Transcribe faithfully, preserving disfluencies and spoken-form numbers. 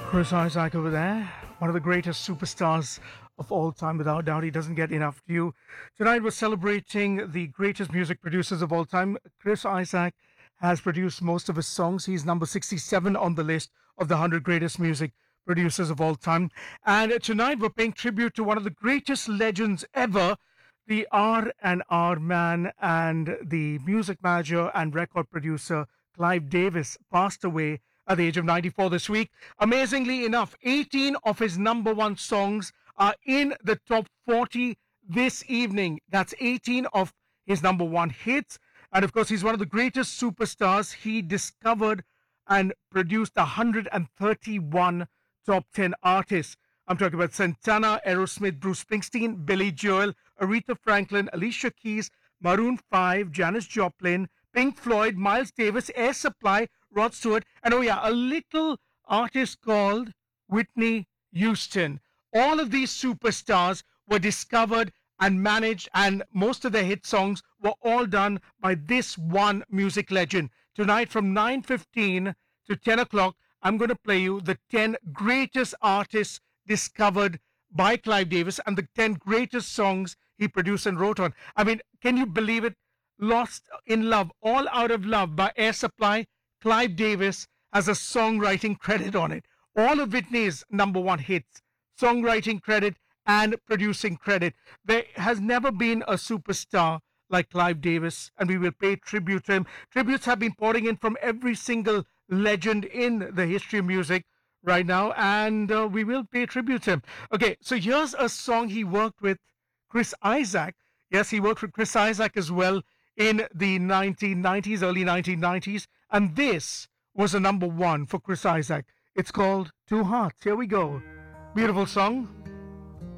Chris Isaac over there, one of the greatest superstars of all time, without doubt. He doesn't get enough due. Tonight we're celebrating the greatest music producers of all time. Chris Isaac has produced most of his songs. He's number sixty-seven on the list of the one hundred greatest music producers of all time. And tonight we're paying tribute to one of the greatest legends ever, the R and R man and the music manager and record producer Clive Davis passed away at the age of ninety-four this week. Amazingly enough, eighteen of his number one songs are in the top forty this evening. That's eighteen of his number one hits. And of course, he's one of the greatest superstars. He discovered and produced one hundred thirty-one top ten artists. I'm talking about Santana, Aerosmith, Bruce Springsteen, Billy Joel, Aretha Franklin, Alicia Keys, Maroon five, Janis Joplin, Pink Floyd, Miles Davis, Air Supply, Rod Stewart, and oh yeah, a little artist called Whitney Houston. All of these superstars were discovered and managed, and most of their hit songs were all done by this one music legend. Tonight from nine fifteen to ten o'clock, I'm going to play you the ten greatest artists discovered by Clive Davis and the ten greatest songs he produced and wrote on. I mean, can you believe it? Lost in Love, All Out of Love by Air Supply. Clive Davis has a songwriting credit on it. All of Whitney's number one hits, songwriting credit and producing credit. There has never been a superstar like Clive Davis, and we will pay tribute to him. Tributes have been pouring in from every single legend in the history of music right now, and uh, we will pay tribute to him. Okay, so here's a song he worked with Chris Isaak. Yes, he worked with Chris Isaak as well in the nineteen nineties, early nineteen nineties, and this was a number one for Chris Isaak. It's called Two Hearts. Here we go. Beautiful song.